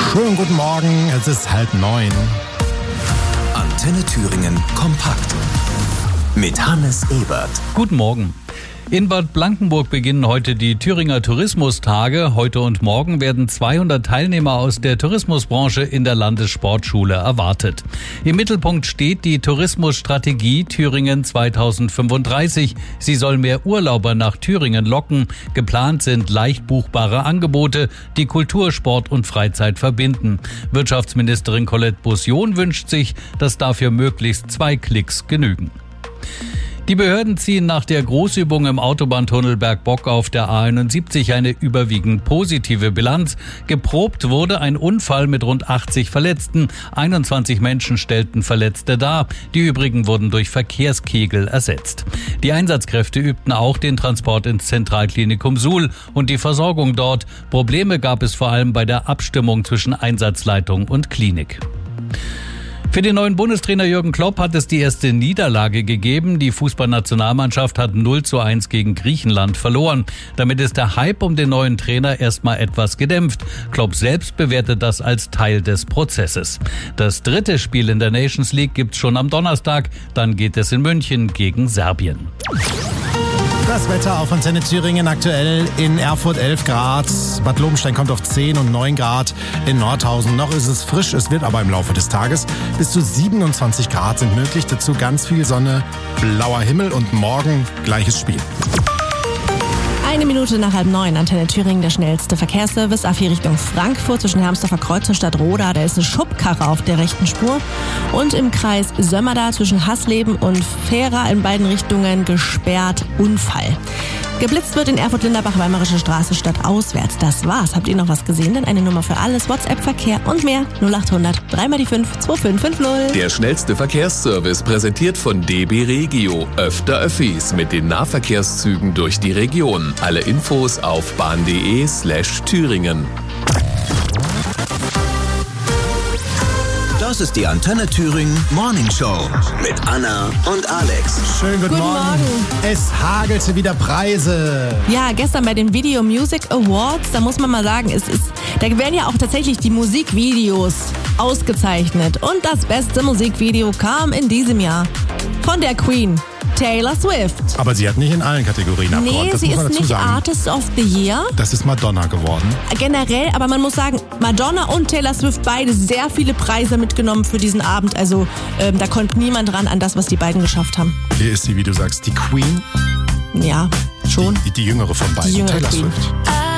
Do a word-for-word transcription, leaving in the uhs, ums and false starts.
Schönen guten Morgen, es ist halb neun. Antenne Thüringen kompakt mit Hannes Ebert. Guten Morgen. In Bad Blankenburg beginnen heute die Thüringer Tourismustage. Heute und morgen werden zweihundert Teilnehmer aus der Tourismusbranche in der Landessportschule erwartet. Im Mittelpunkt steht die Tourismusstrategie Thüringen zweitausendfünfunddreißig. Sie soll mehr Urlauber nach Thüringen locken. Geplant sind leicht buchbare Angebote, die Kultur, Sport und Freizeit verbinden. Wirtschaftsministerin Colette Bussion wünscht sich, dass dafür möglichst zwei Klicks genügen. Die Behörden ziehen nach der Großübung im Autobahntunnel Bergbock auf der A einundsiebzig eine überwiegend positive Bilanz. Geprobt wurde ein Unfall mit rund achtzig Verletzten. einundzwanzig Menschen stellten Verletzte dar. Die übrigen wurden durch Verkehrskegel ersetzt. Die Einsatzkräfte übten auch den Transport ins Zentralklinikum Suhl und die Versorgung dort. Probleme gab es vor allem bei der Abstimmung zwischen Einsatzleitung und Klinik. Für den neuen Bundestrainer Jürgen Klopp hat es die erste Niederlage gegeben. Die Fußballnationalmannschaft hat null zu eins gegen Griechenland verloren. Damit ist der Hype um den neuen Trainer erstmal etwas gedämpft. Klopp selbst bewertet das als Teil des Prozesses. Das dritte Spiel in der Nations League gibt's schon am Donnerstag. Dann geht es in München gegen Serbien. Das Wetter auf Antenne Thüringen aktuell in Erfurt elf Grad, Bad Lobenstein kommt auf zehn und neun Grad in Nordhausen. Noch ist es frisch, es wird aber im Laufe des Tages bis zu siebenundzwanzig Grad sind möglich. Dazu ganz viel Sonne, blauer Himmel und morgen gleiches Spiel. Eine Minute nach halb neun, Antenne Thüringen, der schnellste Verkehrsservice. A vier Richtung Frankfurt zwischen Hermsdorfer Kreuz und Stadtroda. Da ist eine Schubkarre auf der rechten Spur. Und im Kreis Sömmerda zwischen Hasleben und Fehra in beiden Richtungen gesperrt. Unfall. Geblitzt wird in Erfurt-Linderbach, Weimarische Straße stadtauswärts. Das war's. Habt ihr noch was gesehen? Dann eine Nummer für alles, WhatsApp-Verkehr und mehr. null achthundert dreimal die fünf zwei fünf fünf null. Der schnellste Verkehrsservice präsentiert von D B Regio. Öfter Öffis mit den Nahverkehrszügen durch die Region. Alle Infos auf bahn.de slash Thüringen. Das ist die Antenne Thüringen Morning Show mit Anna und Alex. Schönen guten, Guten Morgen. Morgen. Es hagelte wieder Preise. Ja, gestern bei den Video Music Awards, da muss man mal sagen, es ist, da werden ja auch tatsächlich die Musikvideos ausgezeichnet. Und das beste Musikvideo kam in diesem Jahr von der Queen, Taylor Swift. Aber sie hat nicht in allen Kategorien abgeräumt. Nee, das sie muss man ist dazu nicht sagen. Artist of the Year. Das ist Madonna geworden. Generell, aber man muss sagen, Madonna und Taylor Swift beide sehr viele Preise mitgenommen für diesen Abend. Also ähm, da konnte niemand ran an das, was die beiden geschafft haben. Hier ist sie, wie du sagst, die Queen. Ja, schon. Die, die jüngere von beiden, Die jüngere Taylor Queen. Swift.